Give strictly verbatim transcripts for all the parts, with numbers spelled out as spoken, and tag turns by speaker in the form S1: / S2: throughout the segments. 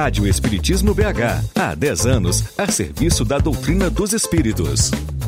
S1: Rádio Espiritismo B H, há dez anos, a serviço da doutrina dos espíritos.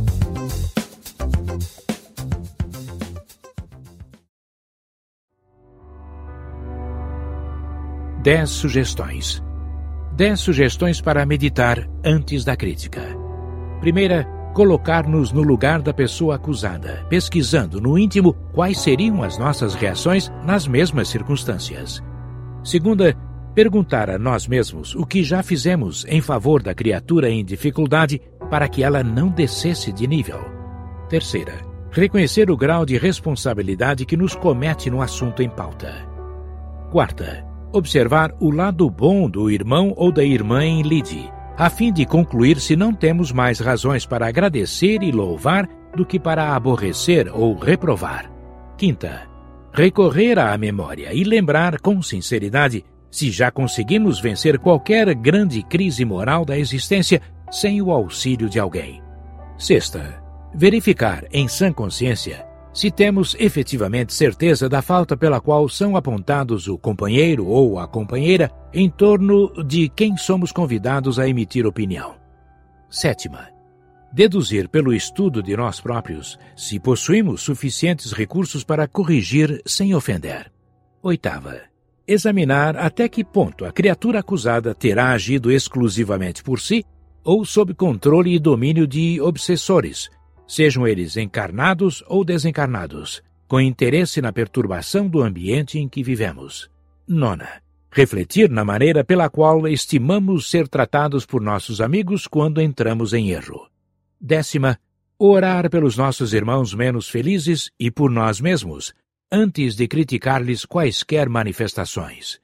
S2: Dez sugestões. Dez sugestões para meditar antes da crítica. Primeira, colocar-nos no lugar da pessoa acusada, pesquisando no íntimo quais seriam as nossas reações nas mesmas circunstâncias. Segunda, perguntar a nós mesmos o que já fizemos em favor da criatura em dificuldade para que ela não descesse de nível. Terceira, reconhecer o grau de responsabilidade que nos comete no assunto em pauta. Quarta, observar o lado bom do irmão ou da irmã em lide, a fim de concluir se não temos mais razões para agradecer e louvar do que para aborrecer ou reprovar. Quinta, recorrer à memória e lembrar com sinceridade se já conseguimos vencer qualquer grande crise moral da existência sem o auxílio de alguém. Sexta, verificar em sã consciência se temos efetivamente certeza da falta pela qual são apontados o companheiro ou a companheira em torno de quem somos convidados a emitir opinião. Sétima, deduzir pelo estudo de nós próprios se possuímos suficientes recursos para corrigir sem ofender. Oitava, examinar até que ponto a criatura acusada terá agido exclusivamente por si ou sob controle e domínio de obsessores, sejam eles encarnados ou desencarnados, com interesse na perturbação do ambiente em que vivemos. Nona, refletir na maneira pela qual estimamos ser tratados por nossos amigos quando entramos em erro. Décima, orar pelos nossos irmãos menos felizes e por nós mesmos, antes de criticar-lhes quaisquer manifestações.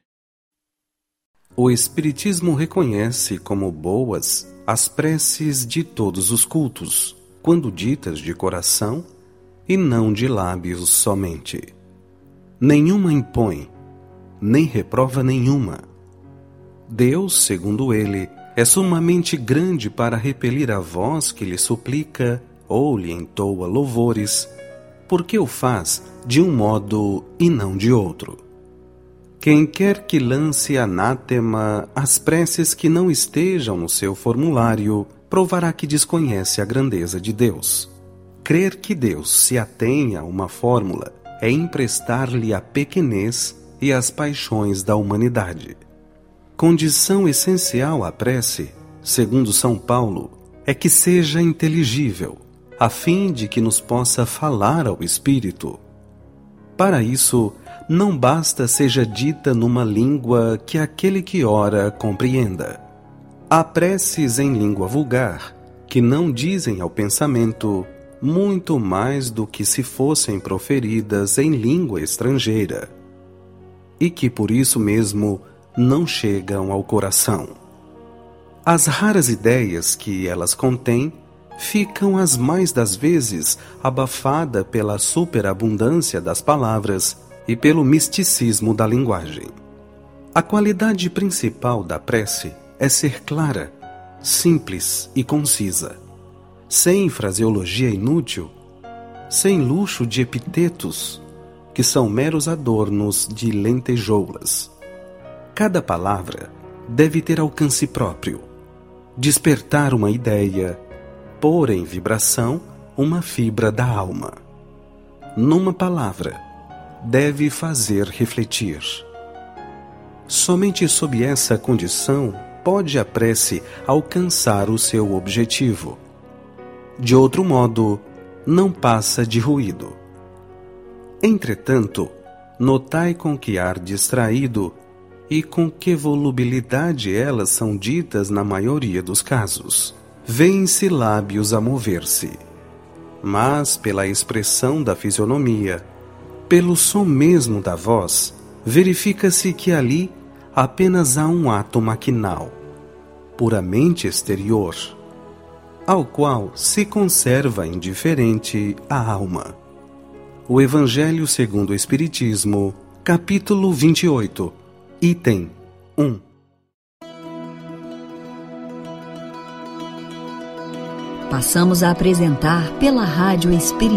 S3: O Espiritismo reconhece como boas as preces de todos os cultos, quando ditas de coração e não de lábios somente. Nenhuma impõe, nem reprova nenhuma. Deus, segundo ele, é sumamente grande para repelir a voz que lhe suplica ou lhe entoa louvores, porque o faz de um modo e não de outro. Quem quer que lance anátema às preces que não estejam no seu formulário, provará que desconhece a grandeza de Deus. Crer que Deus se atenha a uma fórmula é emprestar-lhe a pequenez e as paixões da humanidade. Condição essencial à prece, segundo São Paulo, é que seja inteligível, a fim de que nos possa falar ao Espírito. Para isso, não basta seja dita numa língua que aquele que ora compreenda. Há preces em língua vulgar, que não dizem ao pensamento muito mais do que se fossem proferidas em língua estrangeira, e que por isso mesmo não chegam ao coração. As raras ideias que elas contêm ficam as mais das vezes abafadas pela superabundância das palavras e pelo misticismo da linguagem. A qualidade principal da prece é ser clara, simples e concisa, sem fraseologia inútil, sem luxo de epitetos, que são meros adornos de lentejoulas. Cada palavra deve ter alcance próprio, despertar uma ideia, pôr em vibração uma fibra da alma. Numa palavra, deve fazer refletir. Somente sob essa condição pode a prece alcançar o seu objetivo. De outro modo, não passa de ruído. Entretanto, notai com que ar distraído e com que volubilidade elas são ditas na maioria dos casos. Vêem-se lábios a mover-se, mas pela expressão da fisionomia, pelo som mesmo da voz, verifica-se que ali apenas há um ato maquinal, puramente exterior, ao qual se conserva indiferente a alma. O Evangelho segundo o Espiritismo, capítulo vinte e oito, item um.
S4: Passamos a apresentar pela Rádio Espiritismo